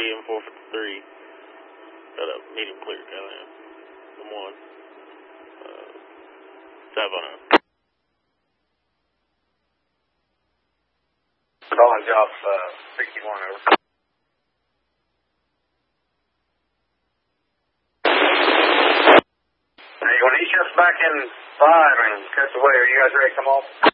TM 453. Got a medium clear Callahan. M1. 7. Calling job 61 over. Hey, when he shuts back in 5 and cuts away, are you guys ready to come off?